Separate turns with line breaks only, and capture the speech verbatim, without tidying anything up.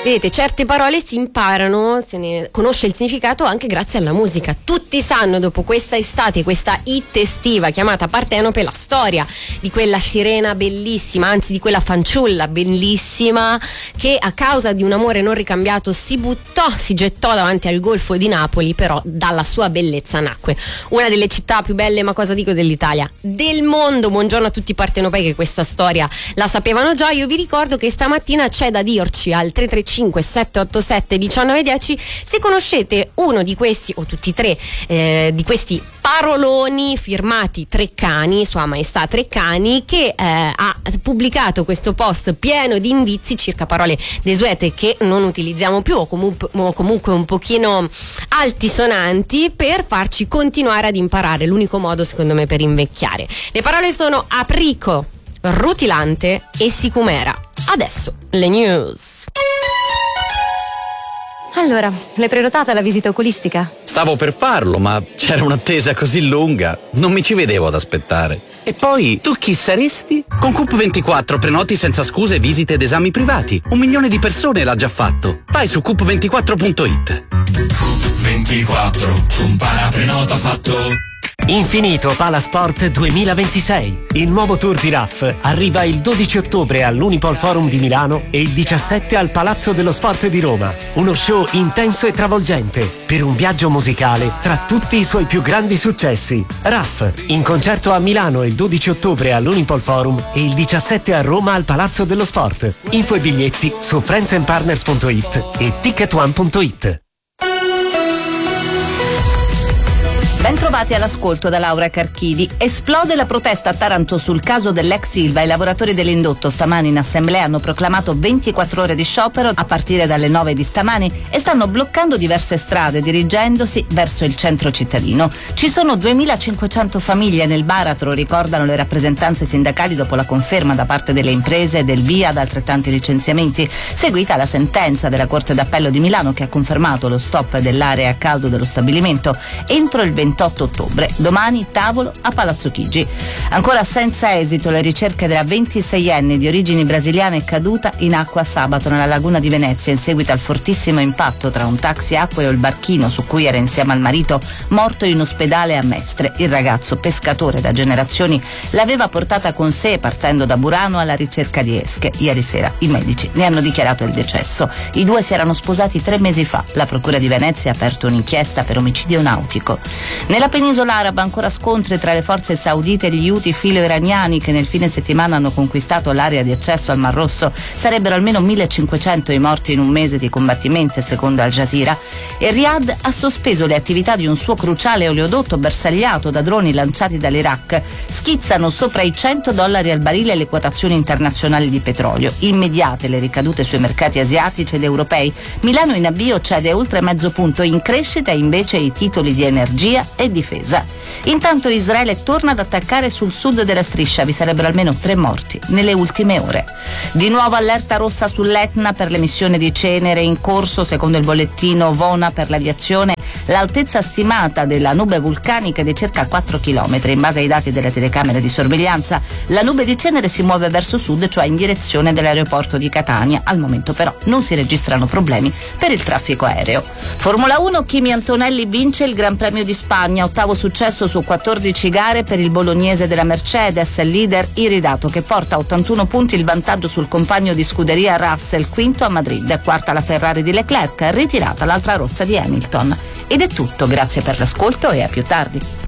Vedete, certe parole si imparano, se ne conosce il significato anche grazie alla musica. Tutti sanno, dopo questa estate, questa hit estiva chiamata Partenope, la storia di quella sirena bellissima, anzi di quella fanciulla bellissima che a causa di un amore non ricambiato si buttò, si gettò davanti al golfo di Napoli, però dalla sua bellezza nacque una delle città più belle, ma cosa dico dell'Italia, del mondo. Buongiorno a tutti i partenopei che questa storia la sapevano già. Io vi ricordo che stamattina c'è da dirci al tre tre cinque sette otto sette uno nove uno zero se conoscete uno di questi o tutti e tre eh, di questi paroloni firmati Treccani, Sua Maestà Treccani, che eh, ha pubblicato questo post pieno di indizi circa parole desuete che non utilizziamo più o comunque, o comunque un pochino altisonanti, per farci continuare ad imparare, l'unico modo secondo me per invecchiare. Le parole sono aprico, rutilante e sicumera. Adesso le news.
Allora, l'hai prenotata la visita oculistica?
Stavo per farlo, ma c'era un'attesa così lunga, non mi ci vedevo ad aspettare. E poi, tu chi saresti? Con Coop ventiquattro prenoti senza scuse visite ed esami privati. Un milione di persone l'ha già fatto. Vai su coop ventiquattro punto it.
Coop ventiquattro, un paraprenota fatto.
Infinito Palasport duemilaventisei. Il nuovo tour di R A F arriva il dodici ottobre all'Unipol Forum di Milano e il diciassette al Palazzo dello Sport di Roma. Uno show intenso e travolgente per un viaggio musicale tra tutti i suoi più grandi successi. R A F in concerto a Milano il dodici ottobre all'Unipol Forum e il diciassette a Roma al Palazzo dello Sport. Info e biglietti su friends and partners punto it e ticket one punto it.
Bentrovati all'ascolto da Laura Carchidi. Esplode la protesta a Taranto sul caso dell'ex Ilva. I lavoratori dell'indotto stamani in assemblea hanno proclamato ventiquattro ore di sciopero a partire dalle nove di stamani e stanno bloccando diverse strade dirigendosi verso il centro cittadino. Ci sono duemilacinquecento famiglie nel baratro, ricordano le rappresentanze sindacali dopo la conferma da parte delle imprese del via ad altrettanti licenziamenti, seguita la sentenza della Corte d'Appello di Milano che ha confermato lo stop dell'area a caldo dello stabilimento entro il ventotto ottobre. Domani tavolo a Palazzo Chigi. Ancora senza esito le ricerche della ventiseienne di origini brasiliane caduta in acqua sabato nella laguna di Venezia in seguito al fortissimo impatto tra un taxi acqua e il barchino su cui era insieme al marito, morto in ospedale a Mestre. Il ragazzo, pescatore da generazioni, l'aveva portata con sé partendo da Burano alla ricerca di esche. Ieri sera i medici ne hanno dichiarato il decesso. I due si erano sposati tre mesi fa. La procura di Venezia ha aperto un'inchiesta per omicidio nautico. Nella penisola araba ancora scontri tra le forze saudite e gli Houthi filo-iraniani che nel fine settimana hanno conquistato l'area di accesso al Mar Rosso. Sarebbero almeno millecinquecento i morti in un mese di combattimenti, secondo Al Jazeera. E Riyadh ha sospeso le attività di un suo cruciale oleodotto bersagliato da droni lanciati dall'Iraq. Schizzano sopra i cento dollari al barile le quotazioni internazionali di petrolio. Immediate le ricadute sui mercati asiatici ed europei. Milano in avvio cede oltre mezzo punto, in crescita invece i titoli di energia e difesa. Intanto Israele torna ad attaccare sul sud della striscia, vi sarebbero almeno tre morti nelle ultime ore. Di nuovo allerta rossa sull'Etna per l'emissione di cenere in corso, secondo il bollettino Vona per l'aviazione. L'altezza stimata della nube vulcanica è di circa quattro chilometri. In base ai dati delle telecamere di sorveglianza, la nube di cenere si muove verso sud, cioè in direzione dell'aeroporto di Catania. Al momento però non si registrano problemi per il traffico aereo. Formula uno, Kimi Antonelli vince il Gran Premio di Spagna, ottavo successo su quattordici gare per il bolognese della Mercedes, leader iridato che porta a ottantuno punti il vantaggio sul compagno di scuderia Russell, quinto a Madrid, quarta la Ferrari di Leclerc, ritirata l'altra rossa di Hamilton. Ed è tutto, grazie per l'ascolto e a più tardi.